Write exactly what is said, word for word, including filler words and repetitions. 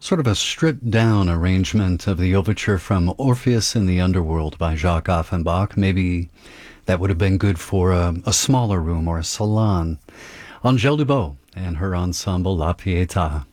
Sort of a stripped down arrangement of the overture from Orpheus in the Underworld by Jacques Offenbach. Maybe that would have been good for a, a smaller room or a salon. Angèle Dubot and her ensemble La Pietà.